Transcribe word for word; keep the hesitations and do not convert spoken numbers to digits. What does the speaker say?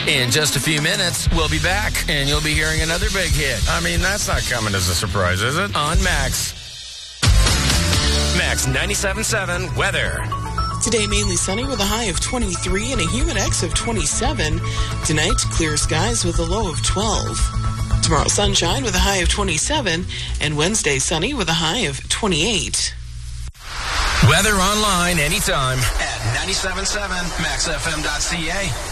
In just a few minutes, we'll be back, and you'll be hearing another big hit. I mean, that's not coming as a surprise, is it? On Max. Max ninety-seven point seven weather. Today, mainly sunny with a high of twenty-three and a humid X of twenty-seven. Tonight, clear skies with a low of twelve. Tomorrow, sunshine with a high of twenty-seven. And Wednesday, sunny with a high of twenty-eight. Weather online anytime at ninety-seven point seven max f m dot c a.